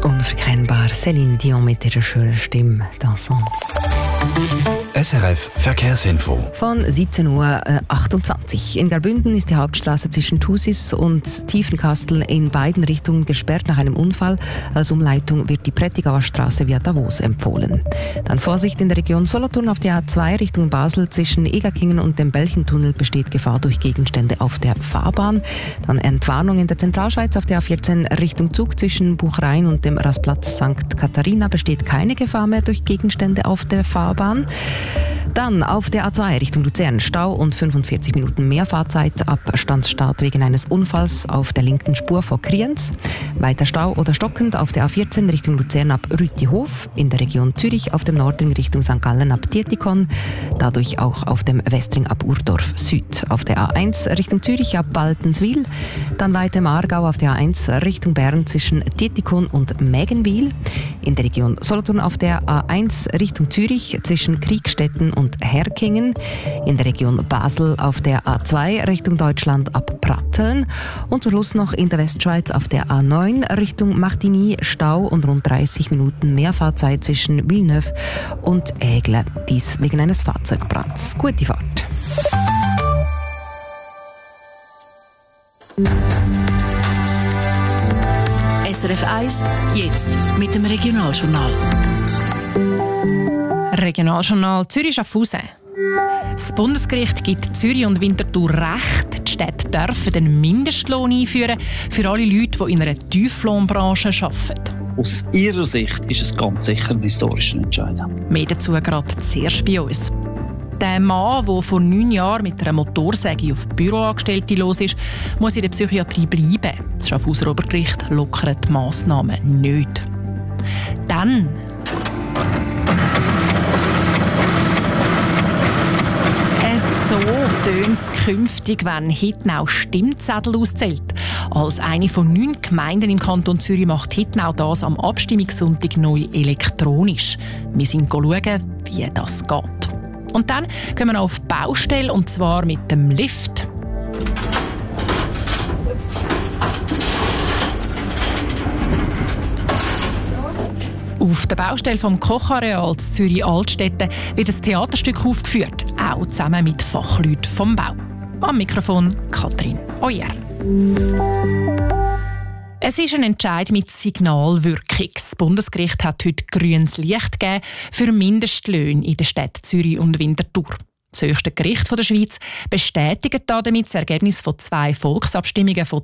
Unverkennbar, Céline Dion mit ihrer schönen Stimme. Dansant. SRF Verkehrsinfo. Von 17:28 Uhr. In Graubünden ist die Hauptstraße zwischen Thusis und Tiefenkastel in beiden Richtungen gesperrt nach einem Unfall. Als Umleitung wird die Prättigauer Straße via Davos empfohlen. Dann Vorsicht in der Region Solothurn auf der A2 Richtung Basel. Zwischen Egerkingen und dem Belchentunnel besteht Gefahr durch Gegenstände auf der Fahrbahn. Dann Entwarnung in der Zentralschweiz auf der A14 Richtung Zug. Zwischen Buchrain und dem Rastplatz St. Katharina besteht keine Gefahr mehr durch Gegenstände auf der Fahrbahn. Dann auf der A2 Richtung Luzern Stau und 45 Minuten mehr Fahrzeit ab Standstart wegen eines Unfalls auf der linken Spur vor Kriens. Weiter Stau oder stockend auf der A14 Richtung Luzern ab Rütihof, in der Region Zürich auf dem Nordring Richtung St. Gallen ab Dietikon, dadurch auch auf dem Westring ab Urdorf Süd. Auf der A1 Richtung Zürich ab Baltenswil, dann weiter im Aargau auf der A1 Richtung Bern zwischen Dietikon und Mägenwil, in der Region Solothurn auf der A1 Richtung Zürich zwischen Kriegstetten und Herkingen, in der Region Basel auf der A2 Richtung Deutschland ab Pratteln und zum Schluss noch in der Westschweiz auf der A9 Richtung Martigny Stau und rund 30 Minuten mehr Fahrzeit zwischen Villeneuve und Aigle, dies wegen eines Fahrzeugbrands. Gute Fahrt. SRF 1, jetzt mit dem Regionaljournal. Regionaljournal Zürich-Schaffhausen. Das Bundesgericht gibt Zürich und Winterthur Recht. Die Städte dürfen den Mindestlohn einführen für alle Leute, die in einer Tieflohnbranche arbeiten. Aus ihrer Sicht ist es ganz sicher ein historischer Entscheid. Mehr dazu gerade zuerst bei uns. Der Mann, der vor 9 Jahren mit einer Motorsäge auf Büroangestellte los ist, muss in der Psychiatrie bleiben. Das Schaffhauser Obergericht lockert die Massnahmen nicht. Dann so tönt es künftig, wenn Hittnau Stimmzettel auszählt. Als eine von 9 Gemeinden im Kanton Zürich macht Hittnau das am Abstimmungssonntag neu elektronisch. Wir sind schauen, wie das geht. Und dann gehen wir auf die Baustelle, und zwar mit dem Lift. Auf der Baustelle vom Kochareal zu Zürich-Altstetten wird ein Theaterstück aufgeführt, auch zusammen mit Fachleuten vom Bau. Am Mikrofon Katrin Oyer. Es ist ein Entscheid mit Signalwirkung. Das Bundesgericht hat heute grünes Licht gegeben für Mindestlöhne in den Städten Zürich und Winterthur. Das höchste Gericht der Schweiz bestätigt damit das Ergebnis von 2 Volksabstimmungen von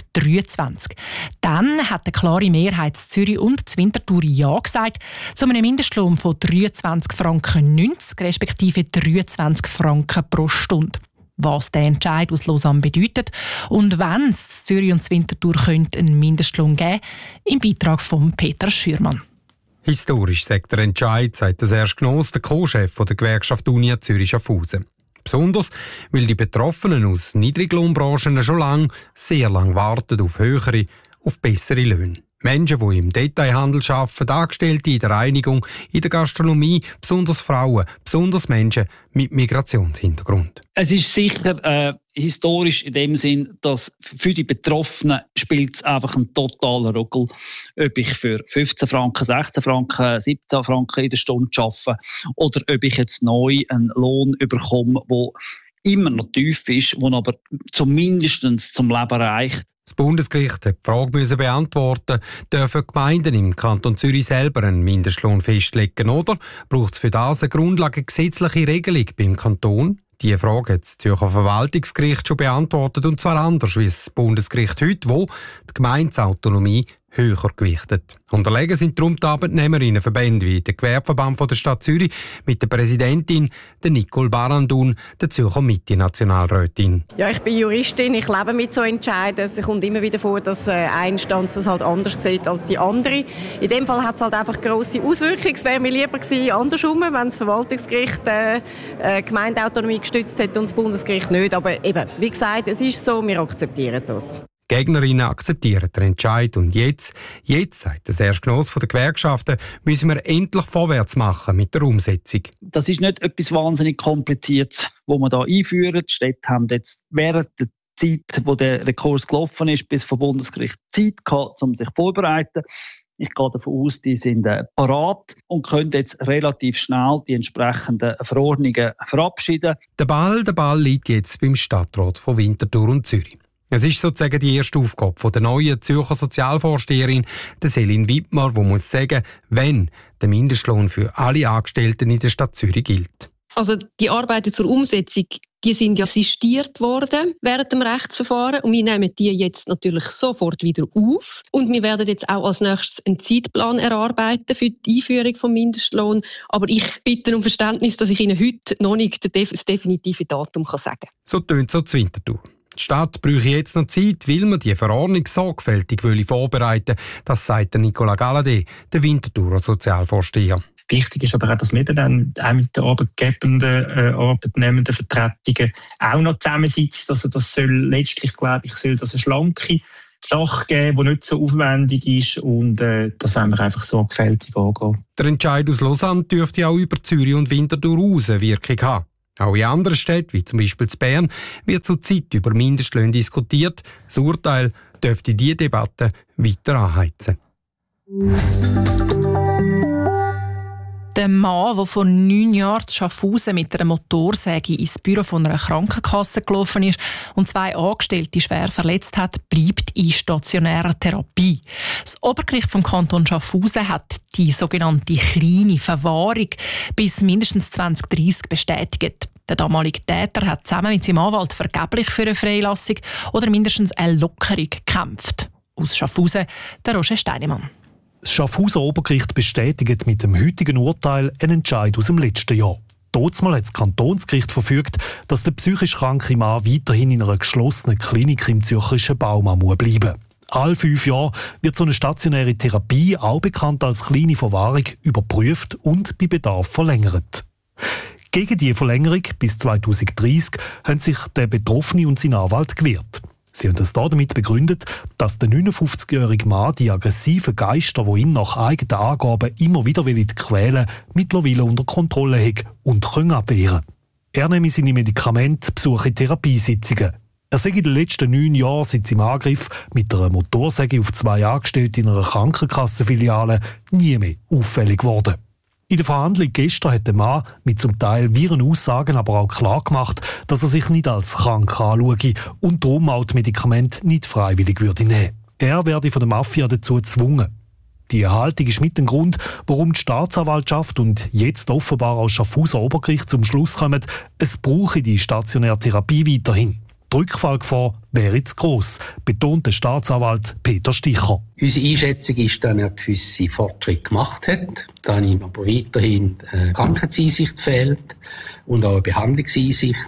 2023. Dann hat eine klare Mehrheit in Zürich und in Winterthur Ja gesagt zu einem Mindestlohn von 23,90 Franken respektive 23 Franken pro Stunde. Was der Entscheid aus Lausanne bedeutet und wann es in Zürich und in Winterthur einen Mindestlohn geben könnte, im Beitrag von Peter Schürmann. Historisch sagt der Entscheid, sagt der Serge Gnoss, der Co-Chef der Gewerkschaft Unia Zürich-Schaffhausen. Besonders, weil die Betroffenen aus Niedriglohnbranchen schon sehr lange warten auf höhere, auf bessere Löhne. Menschen, die im Detailhandel arbeiten, Angestellte in der Reinigung, in der Gastronomie, besonders Frauen, besonders Menschen mit Migrationshintergrund. Es ist sicher historisch in dem Sinn, dass für die Betroffenen spielt es einfach einen totalen Ruckel, ob ich für 15 Franken, 16 Franken, 17 Franken in der Stunde arbeite oder ob ich jetzt neu einen Lohn bekomme, der immer noch tief ist, der aber zumindest zum Leben reicht. Das Bundesgericht hat die Frage beantworten, dürfen Gemeinden im Kanton Zürich selber einen Mindestlohn festlegen oder braucht es für das eine grundlagengesetzliche Regelung beim Kanton? Diese Frage hat das Zürcher Verwaltungsgericht schon beantwortet, und zwar anders wie das Bundesgericht heute, wo die Gemeindeautonomie höher gewichtet. Unterlegen sind darum die Arbeitnehmerinnenverbände wie der Gewerbeverband der Stadt Zürich mit der Präsidentin, der Nicole Barandun, der Zürcher Mitte-Nationalrätin. Ja, ich bin Juristin, ich lebe mit so Entscheiden. Es kommt immer wieder vor, dass eine Instanz das halt anders sieht als die andere. In dem Fall hat es halt einfach grosse Auswirkungen. Es wäre mir lieber gewesen, andersrum, wenn das Verwaltungsgericht Gemeindeautonomie gestützt hätte und das Bundesgericht nicht. Aber eben, wie gesagt, es ist so, wir akzeptieren das. Die Gegnerinnen akzeptieren den Entscheid und jetzt, sagt der Serge Gnoss von den Gewerkschaften, müssen wir endlich vorwärts machen mit der Umsetzung. Das ist nicht etwas wahnsinnig Kompliziertes, was wir hier einführen. Die Städte haben jetzt während der Zeit, wo der Rekurs gelaufen ist, bis vom Bundesgericht Zeit gehabt, um sich vorzubereiten. Ich gehe davon aus, die sind parat und können jetzt relativ schnell die entsprechenden Verordnungen verabschieden. Der Ball liegt jetzt beim Stadtrat von Winterthur und Zürich. Es ist sozusagen die erste Aufgabe von der neuen Zürcher Sozialvorsteherin, der Céline Wittmar, die muss sagen, wenn der Mindestlohn für alle Angestellten in der Stadt Zürich gilt. Also die Arbeiten zur Umsetzung, die sind ja assistiert worden während dem Rechtsverfahren und wir nehmen die jetzt natürlich sofort wieder auf. Und wir werden jetzt auch als nächstes einen Zeitplan erarbeiten für die Einführung des Mindestlohns. Aber ich bitte um Verständnis, dass ich Ihnen heute noch nicht das definitive Datum sagen kann. So tönt es so zu Winterthur. Die Stadt bräuchte jetzt noch Zeit, weil man die Verordnung sorgfältig vorbereiten will. Das sagt Nicolas Galladay, der Winterthurer Sozialvorsteher. Wichtig ist aber auch, dass wir dann auch mit den arbeitgebenden, arbeitnehmenden Vertretungen auch noch zusammensitzen. Also das soll letztlich, glaube ich, eine schlanke Sache geben, die nicht so aufwendig ist und das wollen wir einfach sorgfältig angehen. Der Entscheid aus Lausanne dürfte auch über Zürich und Winterthur raus Wirkung haben. Auch in anderen Städten, wie zum Beispiel in Bern, wird zurzeit über Mindestlöhne diskutiert. Das Urteil dürfte diese Debatte weiter anheizen. Der Mann, der vor 9 Jahren zu Schaffhausen mit einer Motorsäge ins Büro von einer Krankenkasse gelaufen ist und 2 Angestellte schwer verletzt hat, bleibt in stationärer Therapie. Das Obergericht vom Kanton Schaffhausen hat die sogenannte kleine Verwahrung bis mindestens 2030 bestätigt. Der damalige Täter hat zusammen mit seinem Anwalt vergeblich für eine Freilassung oder mindestens eine Lockerung gekämpft. Aus Schaffhausen, der Roger Steinemann. Das Schaffhauser Obergericht bestätigt mit dem heutigen Urteil einen Entscheid aus dem letzten Jahr. Damals hat das Kantonsgericht verfügt, dass der psychisch kranke Mann weiterhin in einer geschlossenen Klinik im zürcherischen Baumann bleiben muss. Alle 5 Jahre wird so eine stationäre Therapie, auch bekannt als kleine Verwahrung, überprüft und bei Bedarf verlängert. Gegen die Verlängerung bis 2030 haben sich der Betroffene und sein Anwalt gewehrt. Sie haben das damit begründet, dass der 59-jährige Mann die aggressiven Geister, die ihn nach eigenen Angaben immer wieder quälen, mittlerweile unter Kontrolle hat und abwehren kann. Er nehme seine Medikamente, besuche Therapiesitzungen. Er sei in den letzten 9 Jahren seit seinem Angriff mit einer Motorsäge auf 2 Angestellte in einer Krankenkassenfiliale nie mehr auffällig geworden. In der Verhandlung gestern hat der Mann mit zum Teil wirren Aussagen aber auch klar gemacht, dass er sich nicht als krank anschaue und darum auch die Medikamente nicht freiwillig würde nehmen. Er werde von der Mafia dazu gezwungen. Die Erhaltung ist mit dem Grund, warum die Staatsanwaltschaft und jetzt offenbar auch das Schaffhauser Obergericht zum Schluss kommen, es brauche die stationäre Therapie weiterhin. Die Rückfallgefahr wäre zu gross, betont der Staatsanwalt Peter Sticher. Unsere Einschätzung ist, dass er gewisse Fortschritte gemacht hat, dass ihm aber weiterhin Krankheitseinsicht fehlt und auch eine Behandlungseinsicht.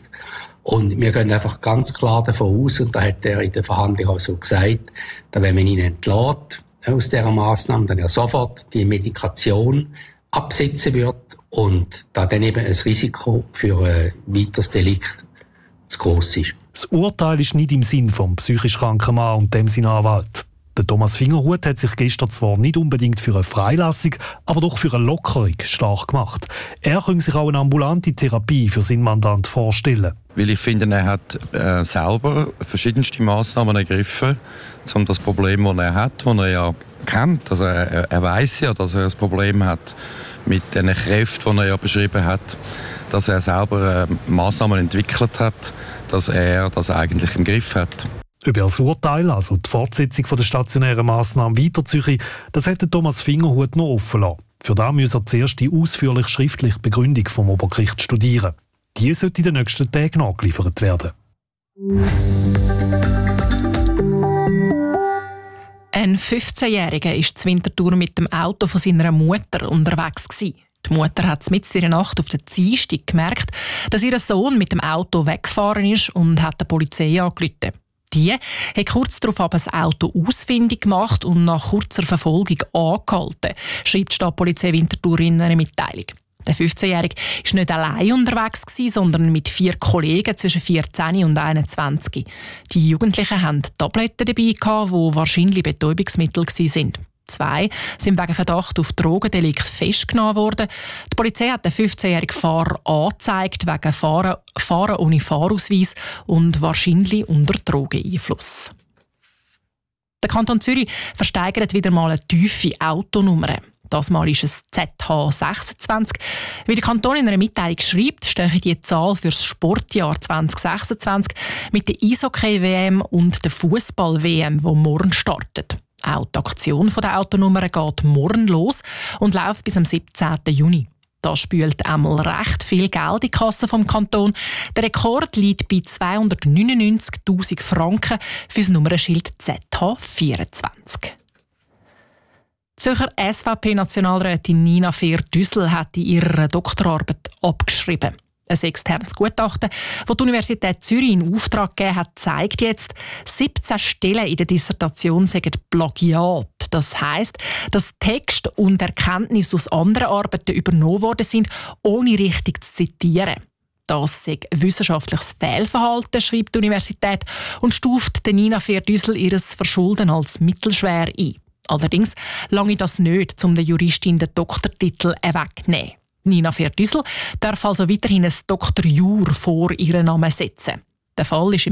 Und wir gehen einfach ganz klar davon aus, und da hat er in der Verhandlung auch so gesagt, dass wenn man ihn entlässt aus dieser Massnahme, dann er sofort die Medikation absetzen wird und da dann eben ein Risiko für ein weiteres Delikt zu gross ist. Das Urteil ist nicht im Sinn vom psychisch kranken Mann und dem seinen Anwalt. Der Thomas Fingerhut hat sich gestern zwar nicht unbedingt für eine Freilassung, aber doch für eine Lockerung stark gemacht. Er könnte sich auch eine ambulante Therapie für seinen Mandant vorstellen. Weil ich finde, er hat selber verschiedenste Massnahmen ergriffen, um das Problem, das er hat, das er ja kennt. Also er weiss ja, dass er ein Problem hat mit den Kräften, die er ja beschrieben hat, dass er selber Massnahmen entwickelt hat, dass er das eigentlich im Griff hat. Über das Urteil, also die Fortsetzung der stationären Massnahmen weiterzüge, das hätte Thomas Fingerhut noch offen lassen. Für das muss er zuerst die ausführlich schriftliche Begründung vom Obergericht studieren. Die sollte in den nächsten Tagen nachgeliefert werden. Ein 15-Jähriger war in Winterthur mit dem Auto von seiner Mutter unterwegs. Die Mutter hat mitten in der Nacht auf den Dienstag gemerkt, dass ihr Sohn mit dem Auto weggefahren ist und hat die Polizei angerufen. Die hat kurz darauf aber das Auto ausfindig gemacht und nach kurzer Verfolgung angehalten, schreibt die Stadtpolizei Winterthur in einer Mitteilung. Der 15-Jährige war nicht allein unterwegs, sondern mit 4 Kollegen zwischen 14 und 21. Die Jugendlichen hatten Tabletten dabei, die wahrscheinlich Betäubungsmittel waren. 2 sind wegen Verdacht auf Drogendelikt festgenommen worden. Die Polizei hat den 15-jährigen Fahrer angezeigt wegen Fahren ohne Fahrausweis und wahrscheinlich unter Drogeneinfluss. Der Kanton Zürich versteigert wieder mal eine tiefe Autonummer. Das Mal ist es ZH26. Wie der Kanton in einer Mitteilung schreibt, steht die Zahl für das Sportjahr 2026 mit der Eishockey-WM und der Fußball-WM, die morgen startet. Auch die Aktion der Autonummer geht morgen los und läuft bis am 17. Juni. Da spült einmal recht viel Geld in die Kasse vom Kanton. Der Rekord liegt bei 299'000 Franken für das Nummernschild ZH24. Die Zürcher SVP-Nationalrätin Nina Fehr-Düssel hat in ihrer Doktorarbeit abgeschrieben. Ein externes Gutachten, das die Universität Zürich in Auftrag gegeben hat, zeigt jetzt, 17 Stellen in der Dissertation sagen Plagiat. Das heisst, dass Text und Erkenntnisse aus anderen Arbeiten übernommen worden sind, ohne richtig zu zitieren. Das sei wissenschaftliches Fehlverhalten, schreibt die Universität und stuft Nina Fehr-Düssel ihres Verschulden als mittelschwer ein. Allerdings lange das nicht, um der Juristin den Doktortitel wegzunehmen. Nina Fehr-Düssel darf also weiterhin ein Dr. Jur vor ihren Namen setzen. Der Fall ist im